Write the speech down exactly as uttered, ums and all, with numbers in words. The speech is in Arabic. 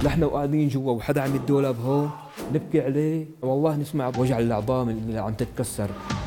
نحن وقاعدين جوا وحدا عم يدولب هون نبكي عليه، والله نسمع بوجع العظام اللي عم تتكسر.